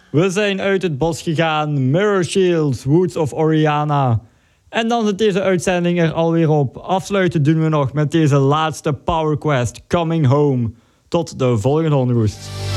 We zijn uit het bos gegaan, Mirror Shield, Woods of Oriana. En dan zit deze uitzending er alweer op. Afsluiten doen we nog met deze laatste Power Quest, Coming Home. Tot de volgende onrust.